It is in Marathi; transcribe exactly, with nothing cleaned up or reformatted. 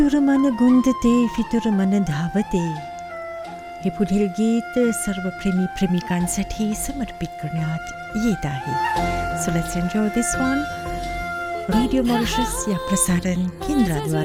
फितूर मन गुंजते फितूर मन धावते. हे पुढील गीत सर्व प्रेमी प्रेमिकांसाठी समर्पित करण्यात येत आहे. So let's enjoy this one. Radio Mauritius या प्रसारण केंद्राद्वारे